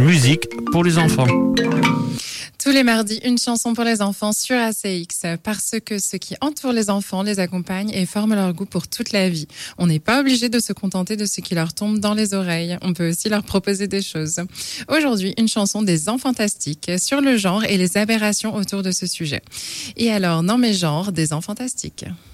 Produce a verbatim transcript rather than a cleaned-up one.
musique pour les enfants. Tous les mardis, une chanson pour les enfants sur A C X, parce que ce qui entoure les enfants les accompagne et forme leur goût pour toute la vie. On n'est pas obligé de se contenter de ce qui leur tombe dans les oreilles. On peut aussi leur proposer des choses. Aujourd'hui, une chanson des Enfantastiques sur le genre et les aberrations autour de ce sujet. Et alors, non mais genre, des Enfantastiques.